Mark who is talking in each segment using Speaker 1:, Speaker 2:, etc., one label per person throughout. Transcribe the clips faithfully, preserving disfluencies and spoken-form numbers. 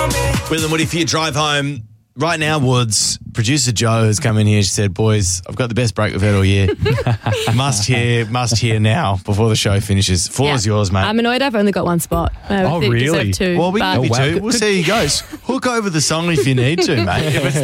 Speaker 1: Will and Woody for your drive home. Right now, Woods, producer Jo has come in here. She said, boys, I've got the best break we've had all year. must hear, must hear now before the show finishes. Floor's
Speaker 2: Yeah.
Speaker 1: yours, mate.
Speaker 2: I'm annoyed I've only got one spot. I
Speaker 3: Oh,
Speaker 2: think
Speaker 3: really?
Speaker 2: deserve two,
Speaker 1: well, we can
Speaker 2: but-
Speaker 1: give you
Speaker 3: wow.
Speaker 1: two. We'll see how you goes. Hook over the song if you need to, mate. If it's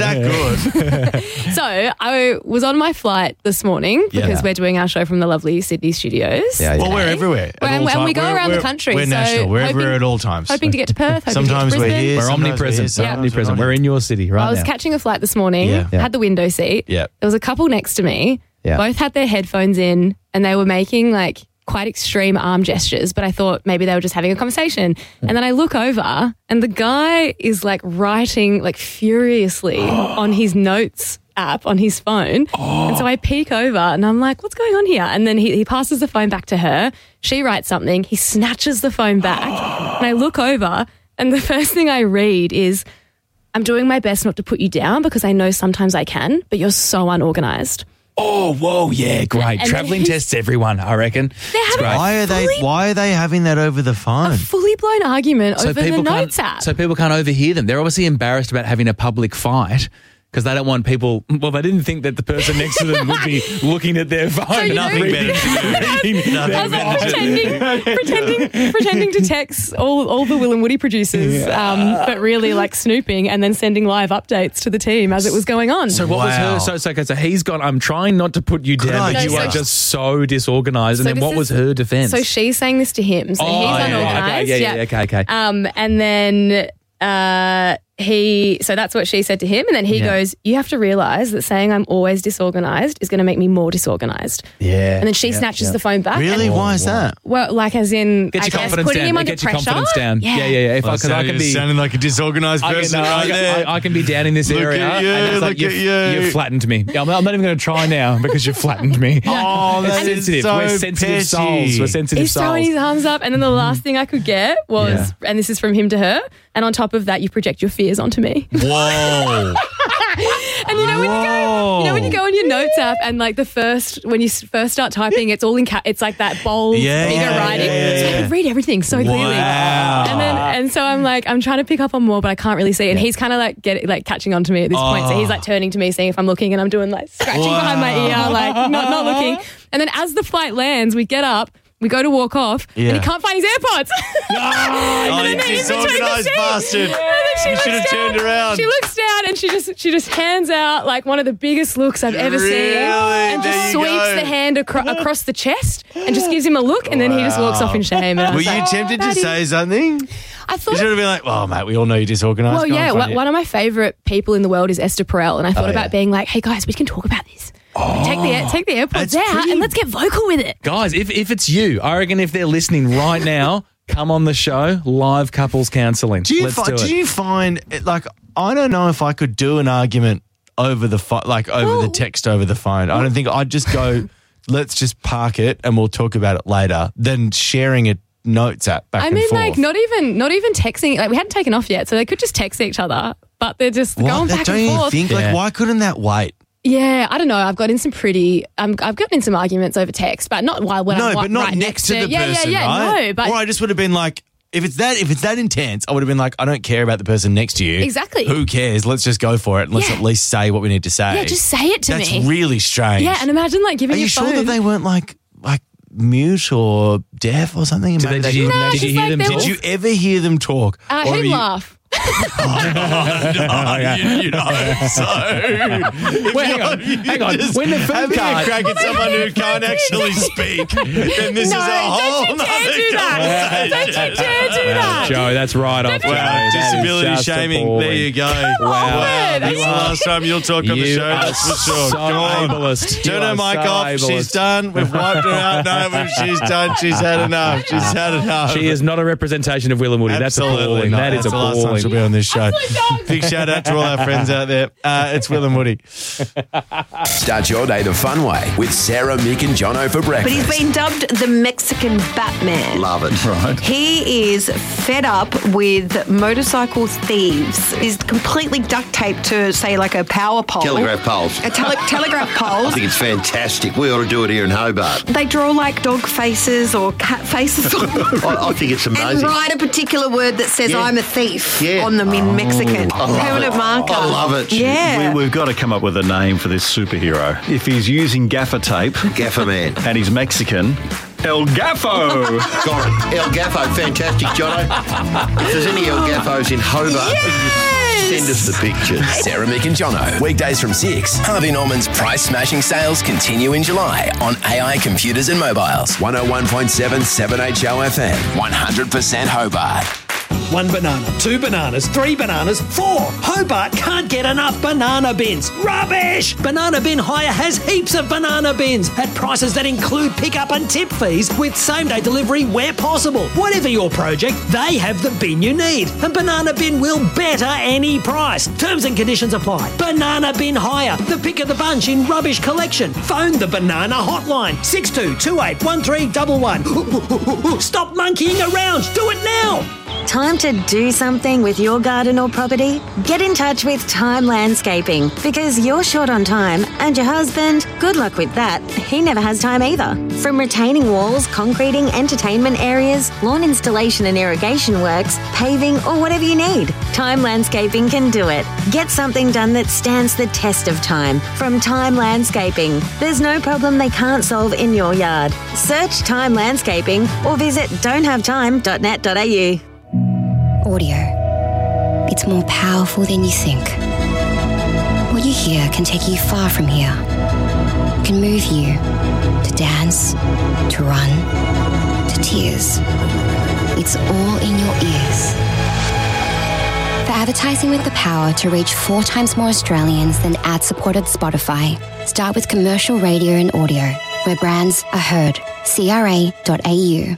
Speaker 1: that good.
Speaker 2: So I was on my flight this morning because
Speaker 1: Yeah.
Speaker 2: we're doing our show from the lovely Sydney studios.
Speaker 3: Yeah, yeah.
Speaker 1: Well, we're everywhere. at
Speaker 2: Well, and-
Speaker 1: all
Speaker 2: and
Speaker 1: time-
Speaker 2: we go
Speaker 1: we're-
Speaker 2: around the
Speaker 1: we're-
Speaker 2: country,
Speaker 1: We're
Speaker 2: so
Speaker 1: national. We're everywhere
Speaker 2: hoping-
Speaker 1: at all times.
Speaker 2: Hoping to get to Perth. Hoping
Speaker 1: Sometimes
Speaker 2: to get to
Speaker 1: we're
Speaker 2: Brisbane.
Speaker 1: here.
Speaker 3: We're
Speaker 1: sometimes
Speaker 3: omnipresent.
Speaker 1: here, sometimes
Speaker 3: Omnipresent.
Speaker 1: not
Speaker 3: We're in your city right
Speaker 2: I was
Speaker 3: now.
Speaker 2: catching a flight this morning,
Speaker 1: Yeah.
Speaker 3: Yeah.
Speaker 2: had the window seat.
Speaker 1: Yeah.
Speaker 2: There was a couple next to me.
Speaker 3: Yeah.
Speaker 2: Both had their headphones in and they were making like quite extreme arm gestures, but I thought maybe they were just having a conversation. And then I look over and the guy is like writing like furiously on his notes app on his phone. And so I peek over and I'm like, what's going on here? And then he, he passes the phone back to her. She writes something. He snatches the phone back and I look over and the first thing I read is, I'm doing my best not to put you down because I know sometimes I can, but you're so unorganised.
Speaker 3: Oh, whoa, yeah, great.
Speaker 2: And
Speaker 3: Travelling
Speaker 2: then
Speaker 3: tests everyone, I reckon.
Speaker 2: They're
Speaker 3: It's
Speaker 2: having
Speaker 3: great.
Speaker 1: Why are they?
Speaker 2: Fully-
Speaker 1: Why are they having that over the phone?
Speaker 2: A fully blown argument over the
Speaker 3: people
Speaker 2: notes
Speaker 3: can't,
Speaker 2: app.
Speaker 3: so people can't overhear them. They're obviously embarrassed about having a public fight because they don't want people. Well, they didn't think that the person next to them would be looking at their phone.
Speaker 2: you
Speaker 1: Nothing
Speaker 2: know-
Speaker 1: better to do.
Speaker 3: Reading-
Speaker 1: Nothing
Speaker 2: I was like
Speaker 1: better to do.
Speaker 2: pretending, pretending, pretending to text all, all the Will and Woody producers, um, but really like snooping and then sending live updates to the team as it was going on.
Speaker 3: So what was
Speaker 1: Wow.
Speaker 3: her? So, so, okay, so he's gone, I'm trying not to put you down, but you
Speaker 1: idea.
Speaker 3: are just so disorganised. And
Speaker 2: So
Speaker 3: then
Speaker 2: this
Speaker 3: what was
Speaker 2: is-
Speaker 3: her defence?
Speaker 2: So she's saying this to him. So
Speaker 3: Oh,
Speaker 2: he's
Speaker 3: yeah, yeah,
Speaker 2: unorganised.
Speaker 3: okay, yeah, yeah, okay, okay.
Speaker 2: Um, and then uh, he, so that's what she said to him. And then he
Speaker 3: Yeah.
Speaker 2: goes, you have to realise that saying I'm always disorganised is going to make me more disorganised.
Speaker 3: yeah.
Speaker 2: And then she
Speaker 3: yeah,
Speaker 2: snatches
Speaker 3: yeah.
Speaker 2: the phone back.
Speaker 1: Really?
Speaker 2: And,
Speaker 1: Why is that?
Speaker 2: well, like as in,
Speaker 3: Get
Speaker 2: I
Speaker 3: your
Speaker 2: guess,
Speaker 3: confidence
Speaker 2: putting
Speaker 3: down.
Speaker 2: him
Speaker 3: It
Speaker 2: under
Speaker 3: gets your
Speaker 2: pressure.
Speaker 3: confidence down.
Speaker 2: Yeah,
Speaker 3: Yeah, yeah, yeah. If I,
Speaker 1: Well,
Speaker 3: cause I
Speaker 1: sounding,
Speaker 3: can be.
Speaker 1: sounding like a disorganised
Speaker 3: I can,
Speaker 1: person
Speaker 3: no, I,
Speaker 1: right
Speaker 3: can,
Speaker 1: there.
Speaker 3: I, I can be down in this
Speaker 1: Look
Speaker 3: area.
Speaker 1: at you,
Speaker 3: and it's like,
Speaker 1: look at
Speaker 3: you've,
Speaker 1: you.
Speaker 3: you've flattened me. I'm, I'm not even going to try now because you've flattened me.
Speaker 1: Oh,
Speaker 3: it's
Speaker 1: that is
Speaker 3: sensitive.
Speaker 1: so
Speaker 3: We're sensitive
Speaker 1: petty.
Speaker 3: souls. We're sensitive
Speaker 2: He's throwing
Speaker 3: souls.
Speaker 2: his arms up, and then the last thing I could get was,
Speaker 3: Yeah.
Speaker 2: and this is from him to her, and on top of that, you project your fears onto me.
Speaker 1: Whoa.
Speaker 2: And you know when you go, you know when you go on your notes app, and like the first when you s- first start typing, it's all in ca- it's like that bold,
Speaker 1: Yeah,
Speaker 2: bigger
Speaker 1: yeah,
Speaker 2: writing.
Speaker 1: yeah, yeah,
Speaker 2: So I
Speaker 1: yeah.
Speaker 2: could read everything so clearly.
Speaker 1: Wow.
Speaker 2: And then and so I'm like, I'm trying to pick up on more, but I can't really see. And he's kind of like get like catching on to me at this point. So he's like turning to me, seeing if I'm looking, and I'm doing like scratching behind my ear, like not not looking. And then as the flight lands, we get up. We go to walk off,
Speaker 1: Yeah.
Speaker 2: and he can't find his AirPods.
Speaker 1: Oh,
Speaker 2: And
Speaker 1: you
Speaker 2: then he's in between the
Speaker 1: disorganised
Speaker 2: seats.
Speaker 1: bastard.
Speaker 2: And then she
Speaker 1: You
Speaker 2: looks
Speaker 1: should have
Speaker 2: down,
Speaker 1: turned around.
Speaker 2: She looks down and she just she just hands out like one of the biggest looks I've ever seen,
Speaker 1: Really?
Speaker 2: and
Speaker 1: There
Speaker 2: just
Speaker 1: you
Speaker 2: sweeps
Speaker 1: go.
Speaker 2: the hand acro- across the chest and just gives him a look, and then he just walks off in shame. And I
Speaker 1: Were
Speaker 2: was
Speaker 1: you
Speaker 2: like,
Speaker 1: tempted to
Speaker 2: Daddy.
Speaker 1: say something?
Speaker 2: I
Speaker 1: You
Speaker 2: thought.
Speaker 1: should have been like, "Oh, mate, we all know you're disorganised."
Speaker 2: Well,
Speaker 1: Go on,
Speaker 2: yeah,
Speaker 1: find
Speaker 2: one
Speaker 1: it."
Speaker 2: one of my favourite people in the world is Esther Perel, and I thought
Speaker 1: Oh,
Speaker 2: about
Speaker 1: yeah.
Speaker 2: being like, "Hey guys, we can talk about this. Like, take the take the AirPods
Speaker 1: That's
Speaker 2: out
Speaker 1: pretty-
Speaker 2: and let's get vocal with it."
Speaker 3: Guys, if, if it's you, I reckon if they're listening right now, come on the show, live couples counselling.
Speaker 1: Do you
Speaker 3: Let's
Speaker 1: fi-
Speaker 3: do it.
Speaker 1: do you find it, like I don't know if I could do an argument over the phone, like over
Speaker 2: Well-
Speaker 1: the text over the phone. I don't think I'd just go. Let's just park it and we'll talk about it later. Than sharing a notes app back
Speaker 2: I
Speaker 1: and
Speaker 2: mean,
Speaker 1: forth.
Speaker 2: like not even not even texting. Like we hadn't taken off yet, so they could just text each other, but they're just
Speaker 1: What?
Speaker 2: going back
Speaker 1: don't
Speaker 2: and
Speaker 1: you
Speaker 2: forth.
Speaker 1: think?
Speaker 3: Yeah.
Speaker 1: Like, why couldn't that wait?
Speaker 2: Yeah, I don't know. I've got in some pretty. Um, I've gotten in some arguments over text, but not while when
Speaker 1: No,
Speaker 2: I'm
Speaker 1: but not
Speaker 2: right
Speaker 1: next to the
Speaker 2: yeah,
Speaker 1: person,
Speaker 2: Yeah, yeah,
Speaker 1: right?
Speaker 2: No, but
Speaker 1: or I just would have been like, if it's that, if it's that intense, I would have been like, I don't care about the person next to you.
Speaker 2: Exactly.
Speaker 1: Who cares? Let's just go for it. And let's
Speaker 2: Yeah.
Speaker 1: at least say what we need to say.
Speaker 2: yeah, just say it to
Speaker 1: That's
Speaker 2: me.
Speaker 1: really strange.
Speaker 2: Yeah, and imagine like giving
Speaker 1: Are you
Speaker 2: your
Speaker 1: sure
Speaker 2: phone.
Speaker 1: that they weren't like like mute or deaf or something?
Speaker 3: Did,
Speaker 1: Maybe
Speaker 3: they,
Speaker 1: they
Speaker 3: did, you,
Speaker 1: couldn't
Speaker 2: No,
Speaker 3: did you
Speaker 2: just
Speaker 3: hear
Speaker 2: like
Speaker 3: them
Speaker 2: they
Speaker 3: talk?
Speaker 2: were-
Speaker 1: Did you ever hear them talk?
Speaker 2: uh,
Speaker 1: Or are
Speaker 2: him
Speaker 1: you-
Speaker 2: laugh.
Speaker 1: Oh, you, you know, so
Speaker 3: Wait, hang on, hang on.
Speaker 1: just
Speaker 3: When the food
Speaker 1: having
Speaker 3: cart-
Speaker 1: a crack at someone who can't actually speak, then this
Speaker 2: No,
Speaker 1: is a
Speaker 2: don't
Speaker 1: whole
Speaker 2: you dare
Speaker 1: nother
Speaker 2: do that. Don't you
Speaker 1: conversation.
Speaker 2: dare do that.
Speaker 3: Joe, that's right off. Joe.
Speaker 1: Wow,
Speaker 3: That is
Speaker 1: disability
Speaker 3: just
Speaker 1: shaming.
Speaker 3: appalling.
Speaker 1: There you go.
Speaker 2: off
Speaker 1: Wow,
Speaker 2: it.
Speaker 1: that's
Speaker 2: You
Speaker 1: the
Speaker 2: are-
Speaker 1: last time you'll talk on the
Speaker 3: You
Speaker 1: show.
Speaker 3: are
Speaker 1: That's for sure.
Speaker 3: so
Speaker 1: Go on.
Speaker 3: ableist.
Speaker 1: Turn
Speaker 3: You
Speaker 1: her
Speaker 3: are
Speaker 1: mic
Speaker 3: so
Speaker 1: off.
Speaker 3: ableist.
Speaker 1: She's done. We've wiped her out. No, she's done. She's had enough. She's had enough.
Speaker 3: She is not a representation of Will and Woody.
Speaker 1: Absolutely
Speaker 3: That's appalling.
Speaker 1: not.
Speaker 3: That is
Speaker 1: That's the last time
Speaker 3: appalling.
Speaker 1: she'll be on this show. Big shout out to all our friends out there. Uh, it's Will and Woody.
Speaker 4: Start your day the fun way with Sarah, Mick and Jono for
Speaker 5: But
Speaker 4: breakfast.
Speaker 5: he's been dubbed the Mexican Batman.
Speaker 4: Love it. Right.
Speaker 5: He is fed up with motorcycle thieves. He's completely duct taped to, say, like a power pole.
Speaker 6: Telegraph poles.
Speaker 5: A tele- telegraph
Speaker 6: I
Speaker 5: pole.
Speaker 6: think it's fantastic. We ought to do it here in Hobart.
Speaker 5: They draw like dog faces or cat faces on them.
Speaker 6: I, I think it's
Speaker 5: And
Speaker 6: amazing.
Speaker 5: write a particular word that says,
Speaker 6: Yeah.
Speaker 5: I'm a thief.
Speaker 6: Yeah,
Speaker 3: it.
Speaker 5: on them in Mexican.
Speaker 6: I love
Speaker 5: Permanent
Speaker 6: it.
Speaker 5: marker.
Speaker 6: I love it.
Speaker 5: Yeah.
Speaker 7: We, we've got to come up with a name for this superhero. If he's using gaffer tape
Speaker 6: Gaffer man.
Speaker 7: and he's Mexican, El Gaffo.
Speaker 6: Got it. El Gaffo, fantastic, Jono. If there's any El Gaffos in Hobart, send us the pictures.
Speaker 4: Sarah, Mick and Jono. Weekdays from six. Harvey Norman's price smashing sales continue in July on A I Computers and Mobiles. one oh one point seven seven H O F M. one hundred percent Hobart.
Speaker 8: One banana, two bananas, three bananas, four. Hobart can't get enough banana bins. Rubbish! Banana Bin Hire has heaps of banana bins at prices that include pickup and tip fees with same-day delivery where possible. Whatever your project, they have the bin you need. And Banana Bin will better any price. Terms and conditions apply. Banana Bin Hire, the pick of the bunch in rubbish collection. Phone the Banana Hotline, six two two eight one three one one. Stop monkeying around. Do it now.
Speaker 9: Time to do something with your garden or property? Get in touch with Time Landscaping because you're short on time and your husband, good luck with that. He never has time either. From retaining walls, concreting, entertainment areas, lawn installation and irrigation works, paving or whatever you need, Time Landscaping can do it. Get something done that stands the test of time from Time Landscaping. There's no problem they can't solve in your yard. Search Time Landscaping or visit don't have time dot net dot a u.
Speaker 10: Audio. It's more powerful than you think. What you hear can take you far from here. It can move you to dance, to run, to tears. It's all in your ears. For advertising with the power to reach four times more Australians than ad-supported Spotify, start with commercial radio and audio, where brands are heard. C R A dot A U.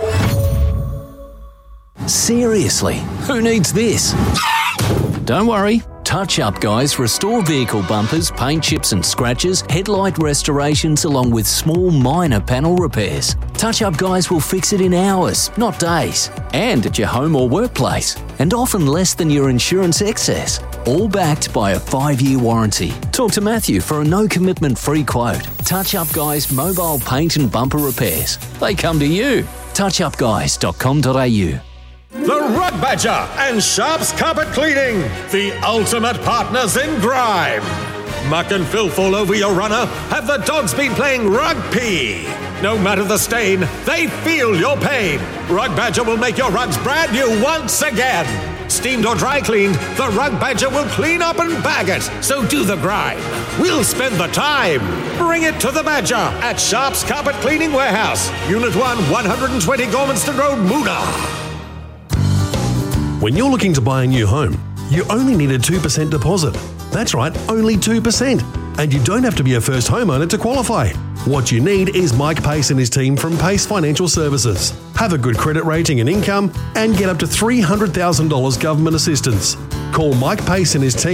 Speaker 11: Seriously, who needs this? Don't worry. Touch Up Guys restore vehicle bumpers, paint chips and scratches, headlight restorations along with small minor panel repairs. Touch Up Guys will fix it in hours, not days, and at your home or workplace, and often less than your insurance excess. All backed by a five-year warranty. Talk to Matthew for a no-commitment free quote. Touch Up Guys mobile paint and bumper repairs. They come to you. touch up guys dot com dot a u.
Speaker 12: The Rug Badger and Sharps Carpet Cleaning, the ultimate partners in grime. Muck and filth all over your runner. Have the dogs been playing rugby? No matter the stain, they feel your pain. Rug Badger will make your rugs brand new once again. Steamed or dry cleaned, the Rug Badger will clean up and bag it. So do the grime. We'll spend the time. Bring it to the Badger at Sharps Carpet Cleaning Warehouse. Unit one, one twenty Gormanston Road, Moona.
Speaker 13: When you're looking to buy a new home, you only need a two percent deposit. That's right, only two percent. And you don't have to be a first homeowner to qualify. What you need is Mike Pace and his team from Pace Financial Services. Have a good credit rating and income and get up to three hundred thousand dollars government assistance. Call Mike Pace and his team